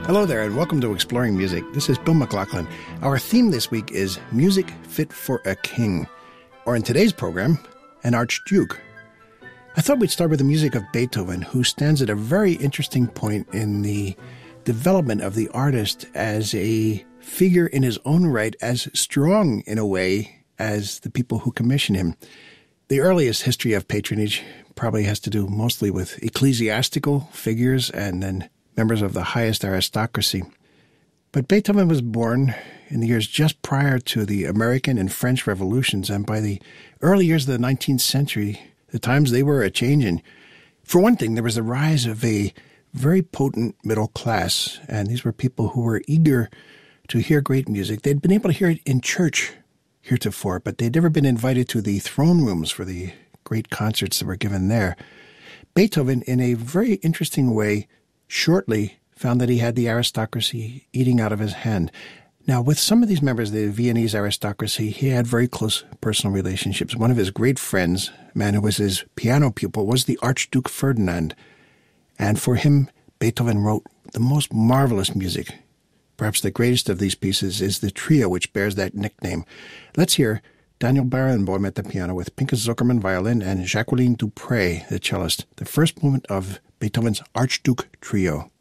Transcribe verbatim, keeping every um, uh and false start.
Hello there, and welcome to Exploring Music. This is Bill McLaughlin. Our theme this week is Music Fit for a King, or in today's program, an Archduke. I thought we'd start with the music of Beethoven, who stands at a very interesting point in the development of the artist as a figure in his own right, as strong in a way as the people who commission him. The earliest history of patronage probably has to do mostly with ecclesiastical figures and then members of the highest aristocracy. But Beethoven was born in the years just prior to the American and French revolutions, and by the early years of the nineteenth century, the times they were a-changing. For one thing, there was the rise of a very potent middle class, and these were people who were eager to hear great music. They'd been able to hear it in church heretofore, but they'd never been invited to the throne rooms for the great concerts that were given there. Beethoven, in a very interesting way, shortly found that he had the aristocracy eating out of his hand. Now, with some of these members of the Viennese aristocracy, he had very close personal relationships. One of his great friends, a man who was his piano pupil, was the Archduke Ferdinand. And for him, Beethoven wrote the most marvelous music. Perhaps the greatest of these pieces is the trio, which bears that nickname. Let's hear Daniel Barenboim at the piano with Pinchas Zuckerman violin and Jacqueline Dupre, the cellist, the first movement of Beethoven's Archduke Trio.